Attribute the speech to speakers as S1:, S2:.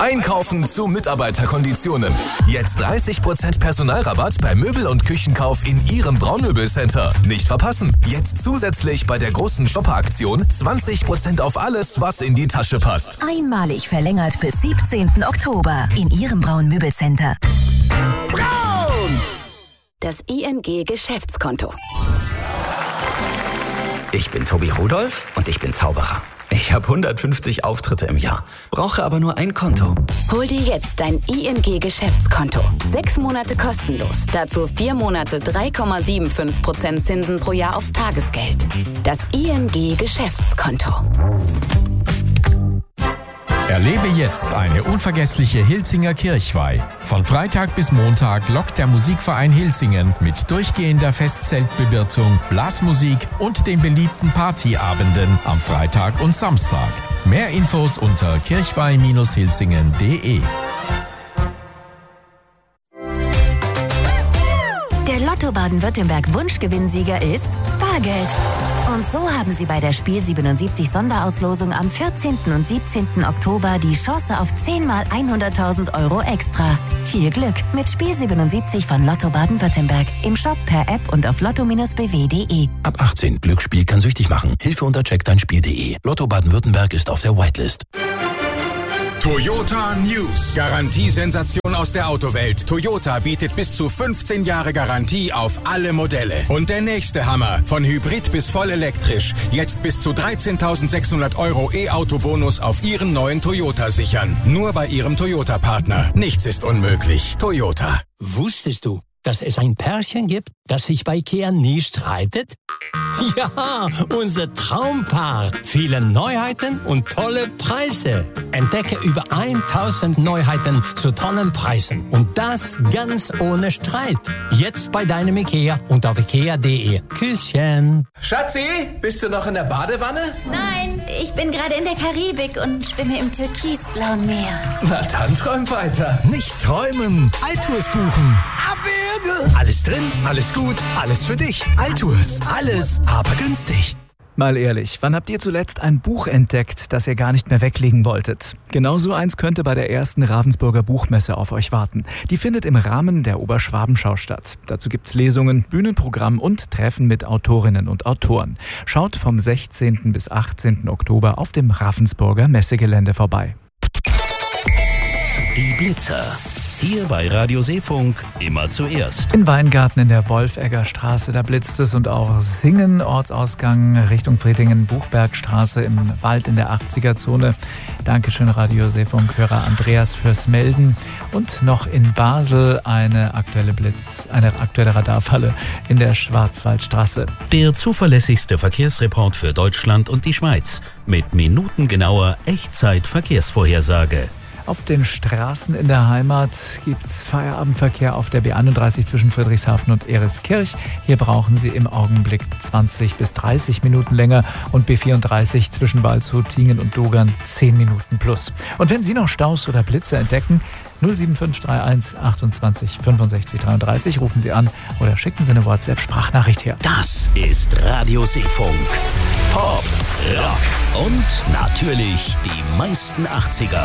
S1: Einkaufen zu Mitarbeiterkonditionen. Jetzt 30% Personalrabatt bei Möbel- und Küchenkauf in Ihrem Braunmöbelcenter. Nicht verpassen. Jetzt zusätzlich bei der großen Shopper-Aktion 20% auf alles, was in die Tasche passt.
S2: Einmalig verlängert bis 17. Oktober in Ihrem Braun-Möbelcenter.
S3: Braun!
S4: Das ING Geschäftskonto.
S5: Ich bin Tobi Rudolph und ich bin Zauberer. Ich habe 150 Auftritte im Jahr, brauche aber nur ein Konto.
S4: Hol dir jetzt dein ING Geschäftskonto. 6 Monate kostenlos. Dazu 4 Monate 3,75% Zinsen pro Jahr aufs Tagesgeld. Das ING Geschäftskonto.
S6: Erlebe jetzt eine unvergessliche Hilsinger Kirchweih. Von Freitag bis Montag lockt der Musikverein Hilsingen mit durchgehender Festzeltbewirtung, Blasmusik und den beliebten Partyabenden am Freitag und Samstag. Mehr Infos unter kirchweih-hilsingen.de.
S2: Der Lotto Baden-Württemberg Wunschgewinnsieger ist Bargeld. Und so haben Sie bei der Spiel 77 Sonderauslosung am 14. und 17. Oktober die Chance auf 10 mal 100.000 Euro extra. Viel Glück mit Spiel 77 von Lotto Baden-Württemberg. Im Shop, per App und auf lotto-bw.de.
S7: Ab 18. Glücksspiel kann süchtig machen. Hilfe unter checkdeinspiel.de. Lotto Baden-Württemberg ist auf der Whitelist.
S8: Toyota News. Garantiesensation aus der Autowelt. Toyota bietet bis zu 15 Jahre Garantie auf alle Modelle. Und der nächste Hammer. Von Hybrid bis voll elektrisch. Jetzt bis zu 13.600 Euro E-Auto-Bonus auf Ihren neuen Toyota sichern. Nur bei Ihrem Toyota-Partner. Nichts ist unmöglich. Toyota.
S9: Wusstest du, dass es ein Pärchen gibt, das sich bei IKEA nie streitet? Ja, unser Traumpaar. Viele Neuheiten und tolle Preise. Entdecke über 1000 Neuheiten zu tollen Preisen. Und das ganz ohne Streit. Jetzt bei deinem IKEA und auf ikea.de. Küsschen.
S10: Schatzi, bist du noch in der Badewanne?
S11: Nein, ich bin gerade in der Karibik und schwimme im türkisblauen Meer.
S10: Na dann träum weiter.
S12: Nicht träumen, Altours buchen.
S10: Abwürge!
S12: Alles drin, alles gut, alles für dich. Altours, alles, aber günstig.
S13: Mal ehrlich, wann habt ihr zuletzt ein Buch entdeckt, das ihr gar nicht mehr weglegen wolltet? Genauso eins könnte bei der ersten Ravensburger Buchmesse auf euch warten. Die findet im Rahmen der Oberschwabenschau statt. Dazu gibt's Lesungen, Bühnenprogramm und Treffen mit Autorinnen und Autoren. Schaut vom 16. bis 18. Oktober auf dem Ravensburger Messegelände vorbei.
S14: Die Blitzer. Hier bei Radio Seefunk immer zuerst.
S13: In Weingarten in der Wolfegger Straße, da blitzt es, und auch Singen, Ortsausgang Richtung Friedingen, Buchbergstraße im Wald in der 80er-Zone. Dankeschön Radio Seefunk-Hörer Andreas fürs Melden. Und noch in Basel eine aktuelle Radarfalle in der Schwarzwaldstraße.
S14: Der zuverlässigste Verkehrsreport für Deutschland und die Schweiz mit minutengenauer Echtzeit-Verkehrsvorhersage.
S13: Auf den Straßen in der Heimat gibt's Feierabendverkehr auf der B31 zwischen Friedrichshafen und Eriskirch. Hier brauchen Sie im Augenblick 20 bis 30 Minuten länger und B34 zwischen Waldshut, Tingen und Dogern 10 Minuten plus. Und wenn Sie noch Staus oder Blitze entdecken, 07531 28 65 33 rufen Sie an oder schicken Sie eine WhatsApp-Sprachnachricht her.
S14: Das ist Radio Seefunk. Pop, Rock und natürlich die meisten 80er.